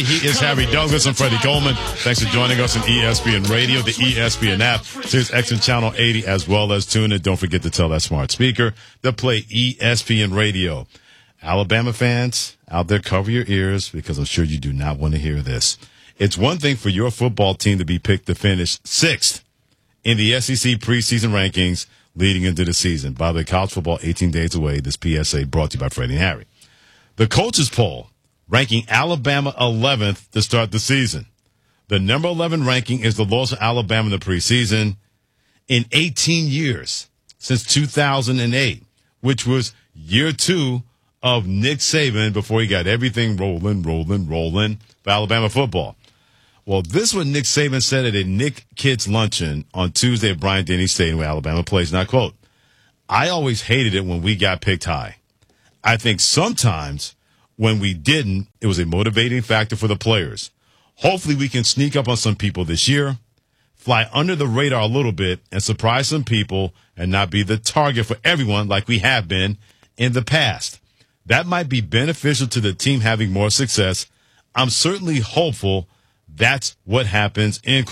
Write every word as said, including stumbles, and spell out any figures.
He is Harry Douglas and Freddie Coleman. Thanks for joining us on E S P N Radio, the E S P N app, Sirius X M Channel eighty, as well as tune in. Don't forget to tell that smart speaker to play E S P N Radio. Alabama fans out there, cover your ears because I'm sure you do not want to hear this. It's one thing for your football team to be picked to finish sixth in the S E C preseason rankings leading into the season. By the way, college football eighteen days away. This P S A brought to you by Freddie and Harry. The coaches poll ranking Alabama eleventh to start the season. The number eleven ranking is the lowest of Alabama in the preseason in eighteen years, since two thousand eight, which was year two of Nick Saban before he got everything rolling, rolling, rolling for Alabama football. Well, this is what Nick Saban said at a Nick Kids luncheon on Tuesday at Bryant-Denny Stadium where Alabama plays. And I quote, "I always hated it when we got picked high. I think sometimes when we didn't, it was a motivating factor for the players. Hopefully we can sneak up on some people this year, fly under the radar a little bit, and surprise some people and not be the target for everyone like we have been in the past. That might be beneficial to the team having more success. I'm certainly hopeful that's what happens in